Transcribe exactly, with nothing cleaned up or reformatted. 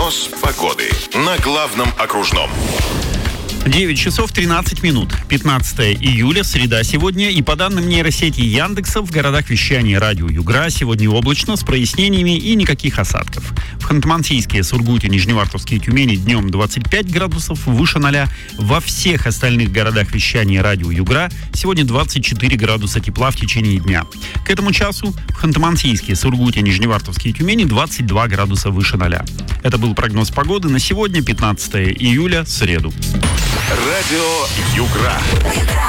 Прогноз погоды на главном окружном. девять часов тринадцать минут. пятнадцатое июля, среда сегодня. И по данным нейросети Яндекса, в городах вещания радио Югра сегодня облачно, с прояснениями и никаких осадков. В Ханты-Мансийске, Сургуте, Нижневартовске и Тюмени днем двадцать пять градусов выше ноля. Во всех остальных городах вещания радио Югра сегодня двадцать четыре градуса тепла в течение дня. К этому часу в Ханты-Мансийске, Сургуте, Нижневартовске и Тюмени двадцать два градуса выше ноля. Это был прогноз погоды на сегодня, пятнадцатое июля, среду. Радио Югра.